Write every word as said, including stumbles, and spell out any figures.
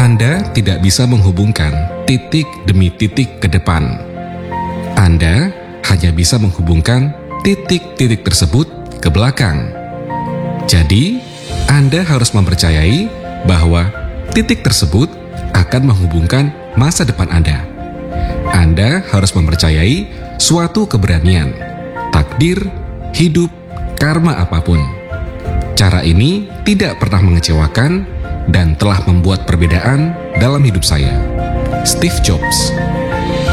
Anda tidak bisa menghubungkan titik demi titik ke depan. Anda hanya bisa menghubungkan titik-titik tersebut ke belakang. Jadi, Anda harus mempercayai bahwa titik tersebut akan menghubungkan masa depan Anda. Anda harus mempercayai suatu keberanian, takdir, hidup, karma apapun. Cara ini tidak pernah mengecewakan dan telah membuat perbedaan dalam hidup saya. Steve Jobs.